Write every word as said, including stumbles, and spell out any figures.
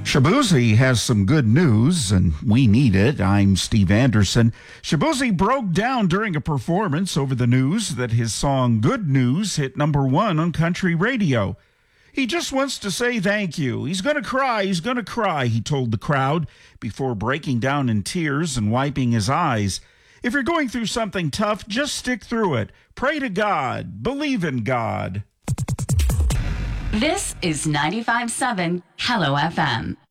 Shabuzi has some good news, and we need it. I'm Steve Anderson. Shabuzi broke down during a performance over the news that his song Good News hit number one on country radio. He just wants to say thank you. He's going to cry, he's going to cry, he told the crowd before breaking down in tears and wiping his eyes. If you're going through something tough, just stick through it. Pray to God. Believe in God. This is ninety-five point seven Hello F M.